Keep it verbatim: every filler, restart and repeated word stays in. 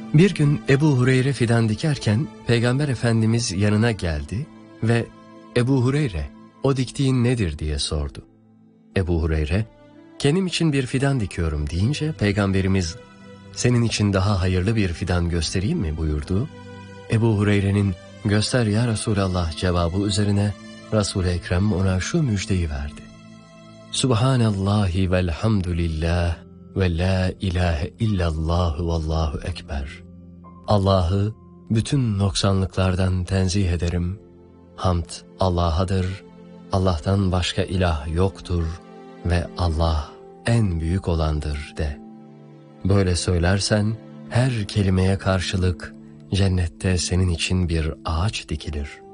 Bir gün Ebu Hureyre fidan dikerken Peygamber Efendimiz yanına geldi ve Ebu Hureyre, o diktiğin nedir diye sordu. Ebu Hureyre, kendim için bir fidan dikiyorum deyince Peygamberimiz, senin için daha hayırlı bir fidan göstereyim mi buyurdu. Ebu Hureyre'nin göster ya Resulallah cevabı üzerine Resul-i Ekrem ona şu müjdeyi verdi. Subhanallahi velhamdülillah ve la ilahe illallah vallahu ekber. Allah'ı bütün noksanlıklardan tenzih ederim. Hamd Allah'adır, Allah'tan başka ilah yoktur ve Allah en büyük olandır de. Böyle söylersen her kelimeye karşılık cennette senin için bir ağaç dikilir.